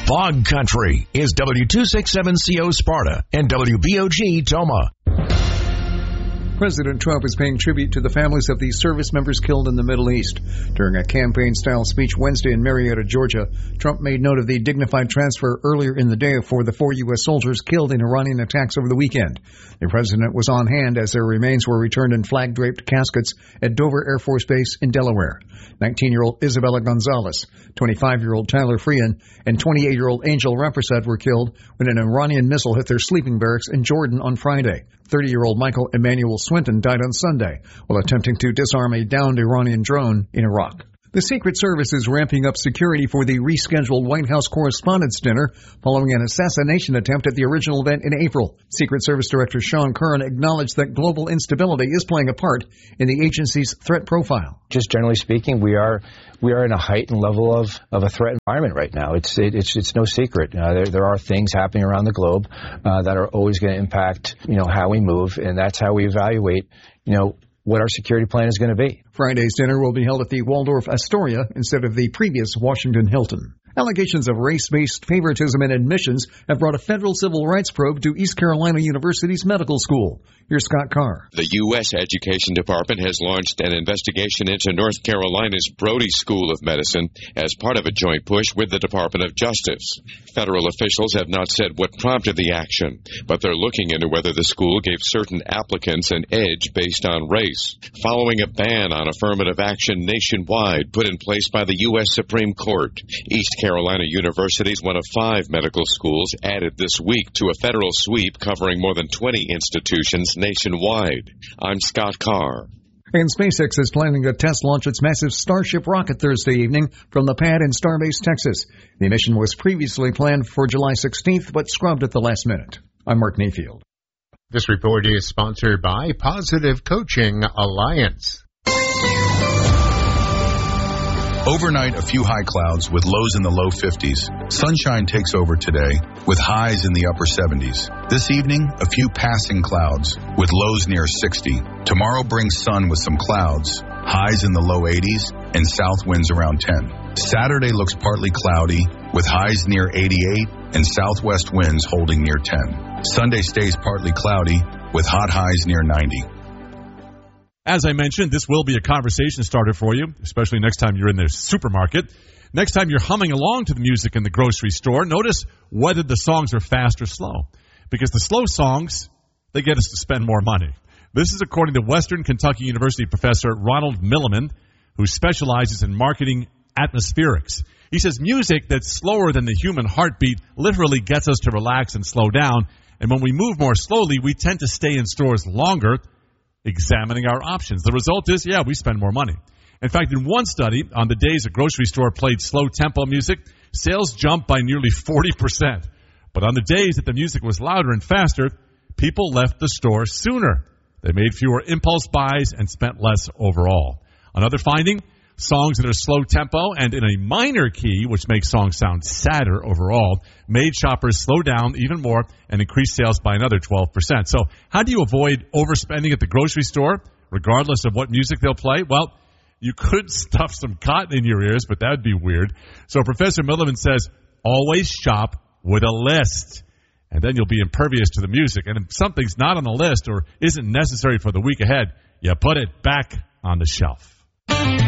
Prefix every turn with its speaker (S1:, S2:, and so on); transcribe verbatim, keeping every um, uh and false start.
S1: Fog Country is W two sixty-seven C O Sparta and W B O G Toma.
S2: President Trump is paying tribute to the families of the service members killed in the Middle East. During a campaign-style speech Wednesday in Marietta, Georgia, Trump made note of the dignified transfer earlier in the day for the four U S soldiers killed in Iranian attacks over the weekend. The president was on hand as their remains were returned in flag-draped caskets at Dover Air Force Base in Delaware. nineteen-year-old Isabella Gonzalez, twenty-five-year-old Tyler Freehan, and twenty-eight-year-old Angel Rampersad were killed when an Iranian missile hit their sleeping barracks in Jordan on Friday. thirty-year-old Michael Emmanuel Swinton died on Sunday while attempting to disarm a downed Iranian drone in Iraq. The Secret Service is ramping up security for the rescheduled White House Correspondents' Dinner following an assassination attempt at the original event in April. Secret Service Director Sean Curran acknowledged that global instability is playing a part in the agency's threat profile.
S3: Just generally speaking, we are we are in a heightened level of, of a threat environment right now. It's it, it's it's no secret. Uh, there there are things happening around the globe uh, that are always going to impact you know how we move, and that's how we evaluate you know. what our security plan is going to be.
S2: Friday's dinner will be held at the Waldorf Astoria instead of the previous Washington Hilton. Allegations of race-based favoritism in admissions have brought a federal civil rights probe to East Carolina University's medical school. Here's Scott Carr.
S4: The U S Education Department has launched an investigation into North Carolina's Brody School of Medicine as part of a joint push with the Department of Justice. Federal officials have not said what prompted the action, but they're looking into whether the school gave certain applicants an edge based on race, following a ban on affirmative action nationwide put in place by the U S Supreme Court. East Carolina University is one of five medical schools added this week to a federal sweep covering more than twenty institutions nationwide. I'm Scott Carr.
S2: And SpaceX is planning to test launch its massive Starship rocket Thursday evening from the pad in Starbase, Texas. The mission was previously planned for July sixteenth, but scrubbed at the last minute. I'm Mark Mayfield.
S5: This report is sponsored by Positive Coaching Alliance.
S6: Overnight, a few high clouds with lows in the low fifties. Sunshine takes over today with highs in the upper seventies. This evening, a few passing clouds with lows near sixty. Tomorrow brings sun with some clouds, highs in the low eighties, and south winds around ten. Saturday looks partly cloudy with highs near eighty-eight and southwest winds holding near ten. Sunday stays partly cloudy with hot highs near ninety.
S7: As I mentioned, this will be a conversation starter for you, especially next time you're in the supermarket. Next time you're humming along to the music in the grocery store, notice whether the songs are fast or slow. Because the slow songs, they get us to spend more money. This is according to Western Kentucky University professor Ronald Milliman, who specializes in marketing atmospherics. He says music that's slower than the human heartbeat literally gets us to relax and slow down. And when we move more slowly, we tend to stay in stores longer, examining our options. The result is, yeah, we spend more money. In fact, in one study, on the days a grocery store played slow tempo music, sales jumped by nearly forty percent. But on the days that the music was louder and faster, people left the store sooner. They made fewer impulse buys and spent less overall. Another finding, songs that are slow tempo and in a minor key, which makes songs sound sadder overall, made shoppers slow down even more and increase sales by another twelve percent. So how do you avoid overspending at the grocery store, regardless of what music they'll play? Well, you could stuff some cotton in your ears, but that would be weird. So Professor Milliman says, always shop with a list. And then you'll be impervious to the music. And if something's not on the list or isn't necessary for the week ahead, you put it back on the shelf.